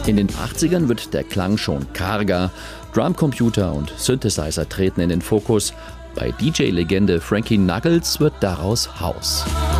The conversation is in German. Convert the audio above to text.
In den 80ern wird der Klang schon karger, Drumcomputer und Synthesizer treten in den Fokus. Bei DJ-Legende Frankie Knuckles wird daraus House.